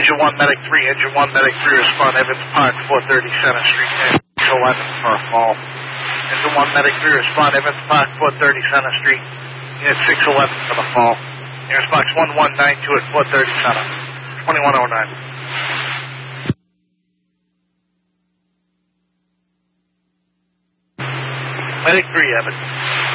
Engine 1, Medic 3, Engine 1, Medic 3, respond, Evans Park, 430 Center Street, 611 for a fall. Engine 1, Medic 3, respond, Evans Park, 430 Center Street, unit 611 for the fall. Nearest box 1192 at 430 Center, 2109. Medic 3, Evans.